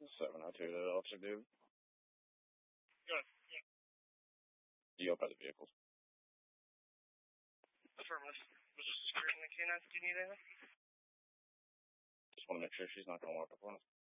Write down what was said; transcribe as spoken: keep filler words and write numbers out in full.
seven oh two to Officer Dude. Good. Yeah. Do you open the vehicles? Affirmative. Was this a security in the canine? Do you need anything? Just want to make sure she's not going to walk up on us.